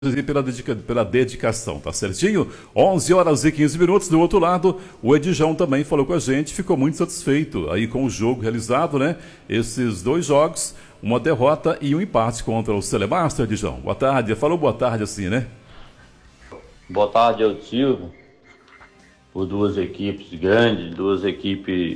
e pela dedicação, tá certinho? 11 horas e 15 minutos. Do outro lado, o Edjão também falou com a gente, ficou muito satisfeito aí com o jogo realizado, né? Esses dois jogos, uma derrota e um empate contra o Celemaster, Edjão. Boa tarde, falou boa tarde assim, né? Boa tarde, eu Silvio. Por duas equipes grandes, duas equipes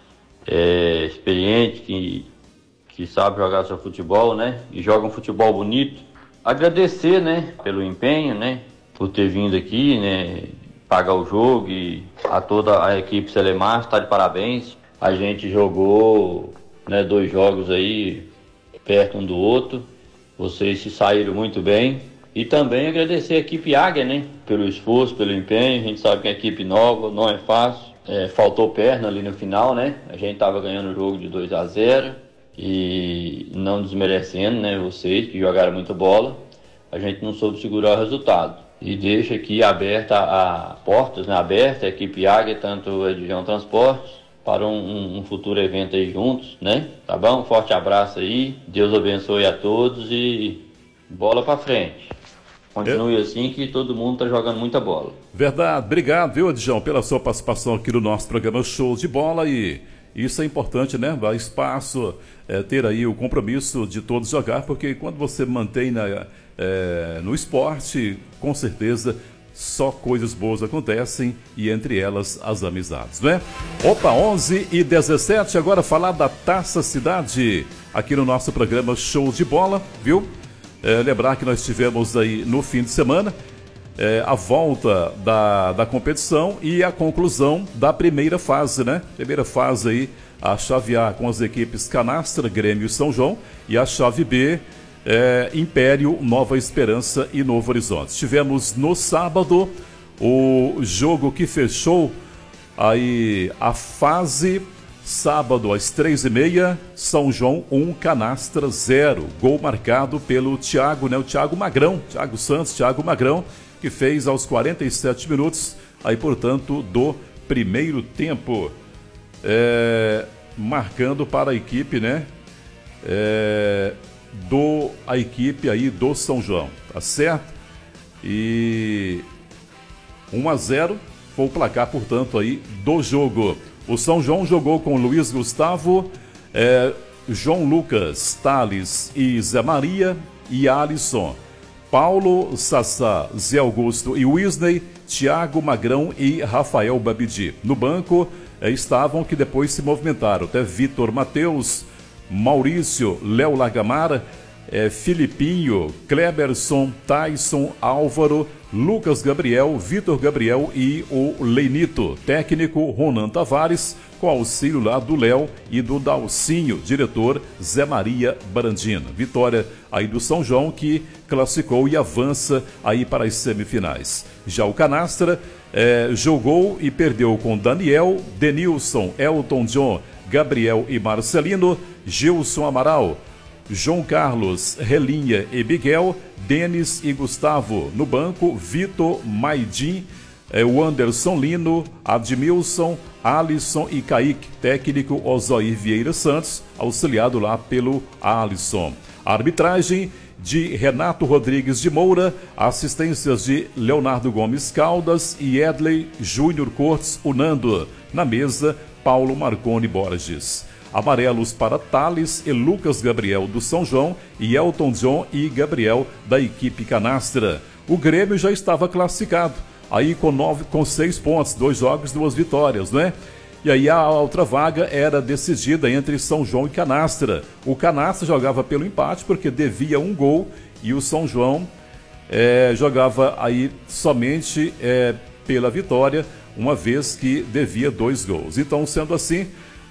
experientes que sabem jogar seu futebol, né? E jogam futebol bonito. Agradecer, né, pelo empenho, né, por ter vindo aqui, né, pagar o jogo, e a toda a equipe Celemaster está de parabéns. A gente jogou, né, dois jogos aí perto um do outro. Vocês se saíram muito bem. E também agradecer a equipe Águia, né, pelo esforço, pelo empenho. A gente sabe que a equipe nova não é fácil. Faltou perna ali no final, né? A gente estava ganhando o jogo de 2-0. E não desmerecendo, né, vocês que jogaram muito bola, a gente não soube segurar o resultado. E deixa aqui aberta portas, né, aberta a equipe Águia, tanto o Edjão Transportes, para um futuro evento aí juntos, né? Tá bom? Um forte abraço aí, Deus abençoe a todos e bola pra frente. Continue assim que todo mundo tá jogando muita bola. Verdade, obrigado, viu, Edjão, pela sua participação aqui no nosso programa Show de Bola. E isso é importante, né? Dar espaço, ter aí o compromisso de todos jogar, porque quando você mantém no esporte, com certeza só coisas boas acontecem, e entre elas as amizades, né? Opa, 11h17, agora falar da Taça Cidade aqui no nosso programa Show de Bola, viu? Lembrar que nós tivemos aí no fim de semana a volta da competição e a conclusão da primeira fase, né? Primeira fase aí, a chave A com as equipes Canastra, Grêmio e São João, e a chave B, Império, Nova Esperança e Novo Horizonte. Tivemos no sábado o jogo que fechou aí a fase. Sábado às 3h30, São João 1, Canastra 0. Gol marcado pelo Thiago, né? O Thiago Magrão, Thiago Santos, Thiago Magrão, que fez aos 47 minutos, aí portanto, do primeiro tempo, marcando para a equipe, né? A equipe aí do São João, tá certo? E 1-0 foi o placar, portanto, aí do jogo. O São João jogou com Luiz Gustavo, João Lucas, Thales e Zé Maria e Alisson. Paulo, Sassá, Zé Augusto e Wisney, Thiago Magrão e Rafael Babidi. No banco estavam, que depois se movimentaram, até Vitor Mateus, Maurício, Léo Lagamar, Filipinho, Kleberson, Tyson, Álvaro, Lucas Gabriel, Vitor Gabriel e o Leinito. Técnico Ronan Tavares, com auxílio lá do Léo e do Dalcinho. Diretor Zé Maria Brandina. Vitória aí do São João, que classificou e avança aí para as semifinais. Já o Canastra jogou e perdeu com Daniel, Denilson, Elton John, Gabriel e Marcelino, Gilson Amaral, João Carlos, Relinha e Miguel, Denis e Gustavo. No banco, Vitor, Maidin, o Anderson Lino, Admilson, Alisson e Kaique. Técnico Ozoir Vieira Santos, auxiliado lá pelo Alisson. Arbitragem de Renato Rodrigues de Moura, assistências de Leonardo Gomes Caldas e Edley Júnior Cortes Unando. Na mesa, Paulo Marconi Borges. Amarelos para Thales e Lucas Gabriel do São João e Elton John e Gabriel da equipe Canastra. O Grêmio já estava classificado, aí com 6 pontos, 2 jogos, 2 vitórias, né? E aí a outra vaga era decidida entre São João e Canastra. O Canastra jogava pelo empate porque devia 1 gol, e o São João jogava aí somente pela vitória, uma vez que devia 2 gols. Então, sendo assim,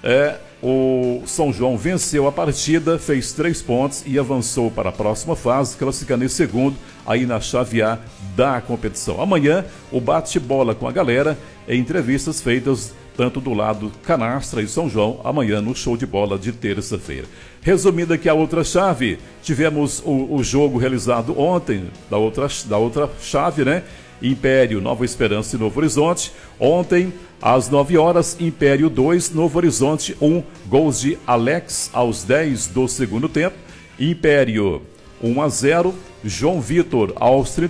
o São João venceu a partida, fez 3 pontos e avançou para a próxima fase, classificando em segundo aí na chave A da competição. Amanhã, o bate-bola com a galera, em entrevistas feitas tanto do lado Canastra e São João, amanhã no show de bola de terça-feira. Resumindo aqui a outra chave, tivemos o jogo realizado ontem, da outra chave, né? Império, Nova Esperança e Novo Horizonte. Ontem, às 9 horas, Império 2, Novo Horizonte 1, gols de Alex aos 10 do segundo tempo. Império 1-0, João Vitor, aos